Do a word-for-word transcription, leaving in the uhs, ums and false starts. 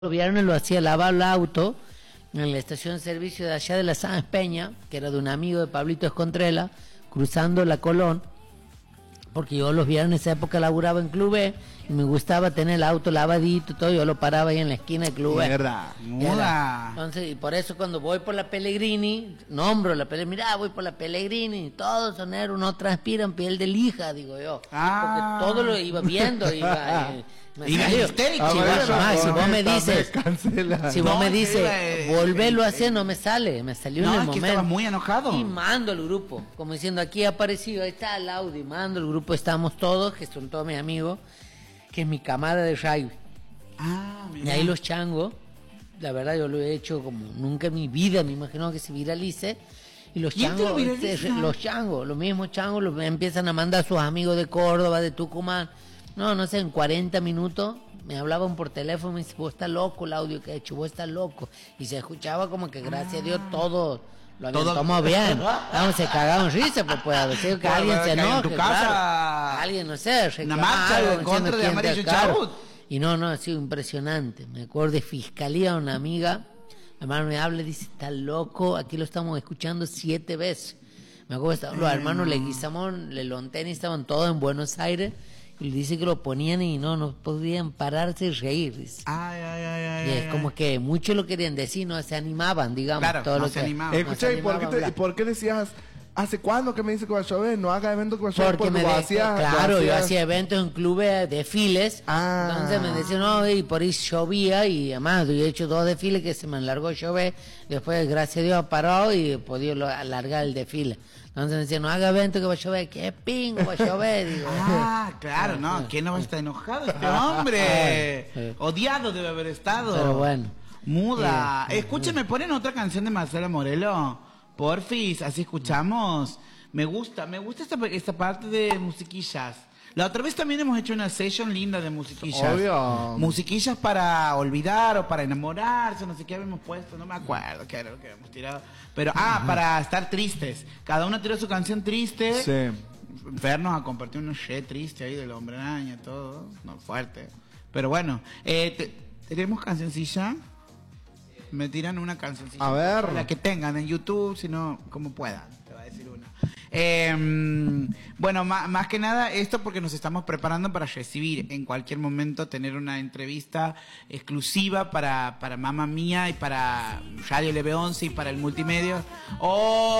Los viernes lo hacía lavar el auto en la estación de servicio de allá de la Sáenz Peña, que era de un amigo de Pablito Escontrela, cruzando la Colón, porque yo los viernes en esa época laburaba en Club E y me gustaba tener el auto lavadito y todo, yo lo paraba ahí en la esquina de Club E. Mierda, muda. Entonces, y por eso cuando voy por la Pellegrini, nombro la Pellegrini, mirá, voy por la Pellegrini, todos soneros, no transpiran piel de lija, digo yo. Ah. Porque todo lo iba viendo, iba... Eh, Me y histérico. Si, Ah, vos, ah, si vos me dices, me si vos no, me dices, eh, volverlo a hacer, no me sale, me salió no, en el es momento. Que estabas muy enojado. Y mando el grupo, como diciendo, aquí ha aparecido, ahí está el audio, mando el grupo, estamos todos, que son todos mis amigos, que es mi camada de radio. Ah, y ahí los changos, la verdad yo lo he hecho como nunca en mi vida, me imagino que se viralice. Y los changos, los changos, los mismos changos los empiezan a mandar a sus amigos de Córdoba, de Tucumán. No, no sé, en cuarenta minutos me hablaban por teléfono y me dice, vos estás loco el audio que he hecho, vos estás loco. Y se escuchaba como que gracias ah. a Dios todo lo habían todo... tomado bien. Vamos, se cagaban risa, pues puede decir que alguien se enoje. En tu casa, claro. Alguien, no sé, una marcha en contra de Amarillo Chubut. Y no, no, ha sido impresionante. Me acuerdo de Fiscalía, una amiga, mi hermano me habla y dice, está loco, aquí lo estamos escuchando siete veces. Me acuerdo, estaban los hermanos Leguizamón, Lelonteni, estaban todos en Buenos Aires. Y dice que lo ponían y no, no podían pararse y reír. Dice. Ay, ay, ay, ay. Y es ay, como ay. que muchos lo querían decir, no se animaban, digamos. Claro, todo no lo se que, animaban. Eh, escucha, no ¿y, por qué te, ¿y por qué decías, hace cuándo que me dice que va a llover? No haga eventos que va a llover porque, porque me hacía, claro, hacía... yo hacía eventos en clubes, desfiles. Ah. Entonces me decían, no, y por ahí llovía y además yo he hecho dos desfiles que se me alargó llover. Después, gracias a Dios, paró y he podido alargar el desfile. Entonces me decían, no haga evento que va a llover. ¿Qué pingo va a llover? Digo, ah, claro, no, ¿quién no va a estar enojado este hombre? Sí. Odiado debe haber estado. Pero bueno. Muda. Sí. Escúcheme, ¿ponen otra canción de Marcela Morelo? Porfis, así escuchamos. Me gusta, me gusta esta, esta parte de musiquillas. La otra vez también hemos hecho una session linda de musiquillas. Obvio. Musiquillas para olvidar o para enamorarse, no sé qué habíamos puesto, no me acuerdo qué era lo que habíamos tirado. Pero, ah, uh-huh. para estar tristes. Cada uno tiró su canción triste. Sí. Fer nos ha compartido un shit triste ahí del Hombre Araña, todo. No, fuerte. Pero bueno, eh, te, ¿tenemos cancioncilla? Me tiran una cancioncilla. A ver. La que tengan en YouTube, si no, como puedan. Te va a decir una. Eh, bueno, más, más que nada esto porque nos estamos preparando para recibir en cualquier momento, tener una entrevista exclusiva para, para Mamma Mía y para Radio L B once y para el multimedia. Oh,